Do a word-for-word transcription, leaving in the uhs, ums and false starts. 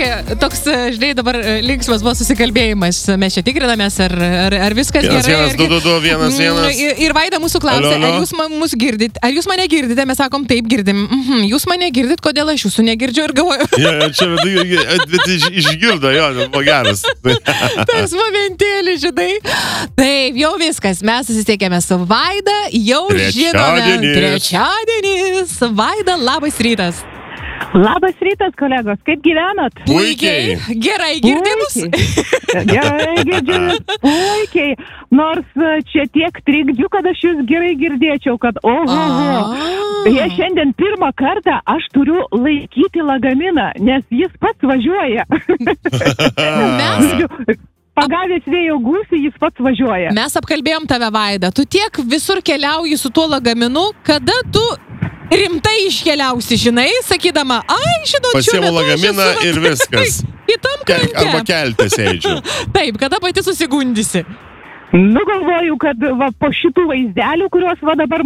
toks, žinai, dabar linksmas buvo susikalbėjimas. Mes čia tikrinamės, ar, ar, ar viskas vienas, gerai. Vienas, du, du, du, vienas, vienas. Ir, ir Vaida mūsų klausė, Alio, alio. ar jūs mus girdit? Ar jūs mane girdite? Mes sakom, taip, girdim. Mhm, jūs mane girdit, kodėl aš jūsų negirdžiu ir galvoju. Ja, čia, bet iš, išgirdo, jo, buvo geras. Tas momentėlis, žinai. Taip, jau viskas. Mes susisiekėme su Vaida, jau žinome. Trečiadienis. Vaida, labas rytas. Labas rytas, kolegos. Kaip gyvenat? Puikiai. Gerai, girdimus? Gerai, girdžiu. Puikiai. Nors čia tiek trikdžių, kad aš jūs gerai girdėčiau, kad oho. Beje, šiandien pirmą kartą aš turiu laikyti lagaminą, nes jis pats važiuoja. Mes... Pagavęs vėjo gūsį, jis pats važiuoja. Mes apkalbėjom tave, Vaida. Tu tiek visur keliauji su tuo lagaminu, kada tu rimtai iškeliausi, žinai, sakydama, ai, žinot, pasiemu lagaminą ir viskas. Kitam krante. Arba kelte sėdžiu. Taip, kada pati susigundysi. Nu, galvoju, kad va, po šitų vaizdelių, kuriuos va dabar